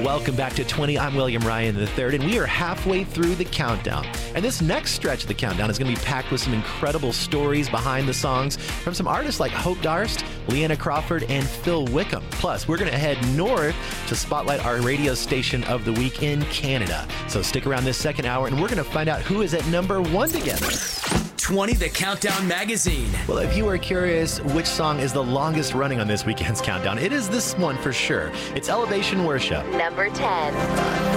Welcome back to 20. I'm William Ryan III, and we are halfway through the countdown. And this next stretch of the countdown is going to be packed with some incredible stories behind the songs from some artists like Hope Darst, Leanna Crawford, and Phil Wickham. Plus, we're going to head north to spotlight our radio station of the week in Canada. So stick around this second hour, and we're going to find out who is at number 1 together. 20 The Countdown Magazine. Well, if you are curious which song is the longest running on this weekend's countdown, it is this one for sure. It's Elevation Worship. Number 10.